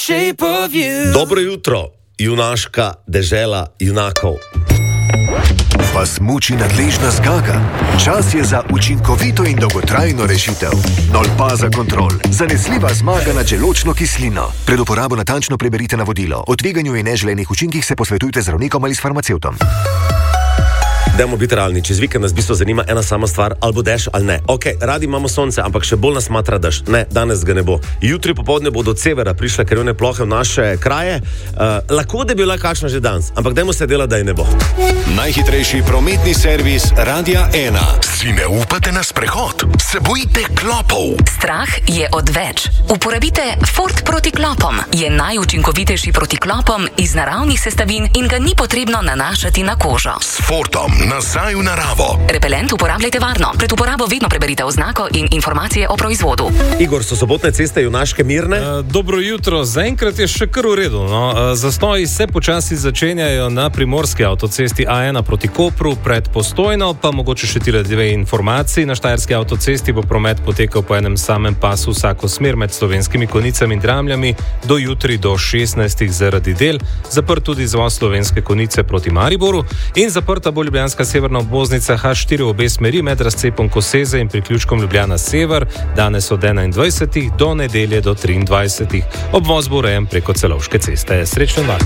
shape of you. Dobro jutro, junaška dežela junakov. Vas muči nadležna zgaga? Čas je za učinkovito in dolgotrajno rešitev. Nolpaza Kontrol. Zanesljiva zmaga nad želodčno kislino. Pred uporabo natančno preberite navodilo. O tveganju in neželenih učinkih se posvetujte z zdravnikom ali s farmacevtom. Dajmo biti realni, čez vikend nas v bistvu zanima ena sama stvar, ali bo dež ali ne. Ok, radi imamo sonce, ampak še bolj nas matra dež. Ne, danes ga ne bo. Jutri popoldne bodo od severa prišle krvne plohe v naše kraje. Lahko da bi bila kakšna že danes, ampak dajmo se dela, da je ne bo. Najhitrejši prometni servis Radia 1. Si ne upate na sprehod? Se bojite klopov? Strah je odveč. Uporabite Ford proti klopom. Je najučinkovitejši proti klopom iz naravnih sestavin in ga ni potrebno nanašati na kožo. S Fordom nazaj v naravo. Repelent uporabljajte varno. Pred uporabo vedno preberite oznako in informacije o proizvodu. Igor, so sobotne ceste junaške mirne? Dobro jutro. Zaenkrat je še kar v redu. Zastoji se počasi začenjajo na primorski avtocesti A1 proti Kopru pred Postojno, pa mogoče še tile dve informaciji. Na štajerski avtocesti bo promet potekal po enem samem pasu vsako smer med Slovenskimi Konjicami in Dramljami do jutri do 16. zaradi del. Zaprt tudi izvoz Slovenske Konjice proti Mariboru in zaprta bo ljubljanska severna obvoznica H4 v obe smeri med razcepom Koseze in priključkom Ljubljana Sever, danes od 21. do nedelje do 23. Obvoz bo urejen preko Celovške ceste. Srečno in varno.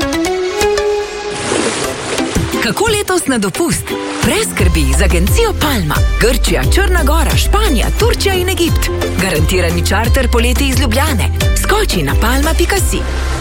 Kako letos na dopust? Brez skrbi z agencijo Palma. Grčija, Črna Gora, Španija, Turčija in Egipt. Garantirani čarter poleti iz Ljubljane. Skoči na palma.si.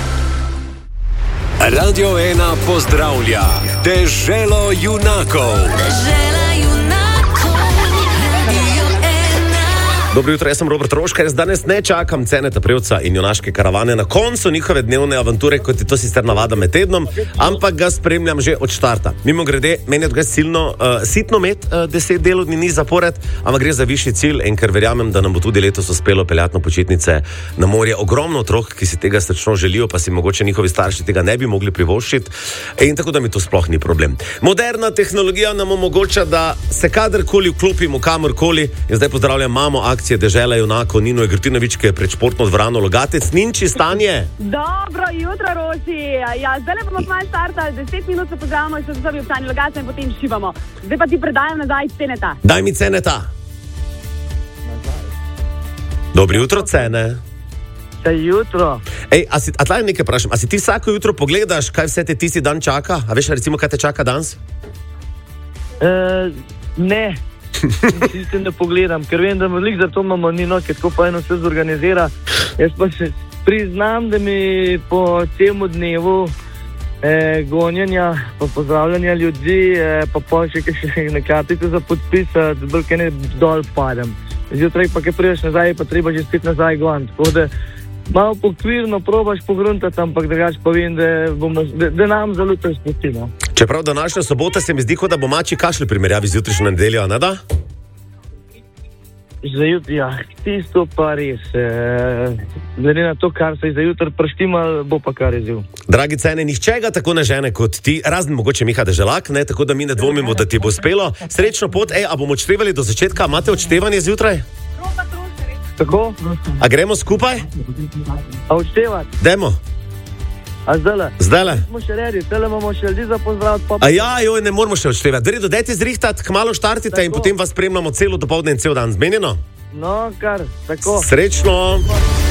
Radio 1 pozdravlja Deželo junakov. Dežela junakov, Radio 1. Dobro jutro, jaz sem Robert Roškar, jaz danes ne čakam Ceneta Prevca in junaške karavane na koncu njihove dnevne avanture, kot je to sicer navada med tednom, ampak ga spremljam že od štarta. Mimo grede, meni je odgaj sitno med 10 delovni niz zapored, ampak gre za višji cilj in ker verjamem, da nam bo tudi letos uspelo peljati na počitnice na morje. Ogromno otrok, ki si tega srčno želijo, pa si mogoče njihovi starši tega ne bi mogli privoščiti in tako da mi to sploh ni problem. Moderna tehnologija nam omogoča, da se kadarkoli vklopimo kamorkoli in zdaj pozdravljam mamo akcije Dežela junakov Nino Egrtinovič, ki je pred športno dvorano Logatec. Ninči, stanje? Dobro jutro, Roši. Ja, zdaj le bomo malo startali, 10 minut se pozdravimo in se zovi v stanje Logatca in potem šivamo. Zdaj pa ti predajam nazaj Ceneta. Daj mi Ceneta. Dobro jutro, Cene. Jutro. Ej, a tlaj nekaj vprašam, a si ti vsako jutro pogledaš, kaj vse te tisti dan čaka? A veš, recimo, kaj te čaka danes? Ne. Čisto ne pogledam, ker vem, da veliko za to imamo ni noč, ker tako pa eno vse zorganizira. Jaz pa se priznam, da mi po celemu dnevu gonjenja, pa pozdravljanja ljudi, pa še nekaj kartice za podpisati, bolj kaj ne dol padem. Zjutraj pa, kaj priješ nazaj, pa treba že spet nazaj gon. Tako da malo pokvirno probaš pogruntati, ampak drugače pa vem, da nam zelo to spustimo. Čeprav današnja sobota se mi zdi, kot da bo mači kašlj primerjavi z jutrišnjo nedeljo, ne da? Za jutri, ja, tisto pa res. Glede na to, kar se je za jutri prštimal, bo pa kar izziv. Dragi Cene, nihče ga tako ne žene kot ti, razen mogoče Miha Deželak, ne, tako da mi ne dvomimo, da ti bo uspelo. Srečno pot, a bomo odštevali do začetka? Imate odštevanje zjutraj? Tako? A gremo skupaj? A odštevati? Dajmo. A zdajle? Zdajle. Smo še redi, zdajle imamo še ljudi za pozdraviti. A ja, ne moramo še odštevati. Vredo, dajte zrihtati, kmalo štartite in potem vas spremljamo celo dopoldne in cel dan. Zmenjeno? No, kar, tako. Srečno.